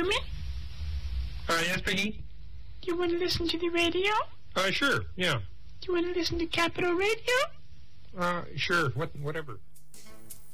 come in? Yes, Peggy? Do you want to listen to the radio? Sure, yeah. Do you want to listen to Capital Radio? Sure, whatever.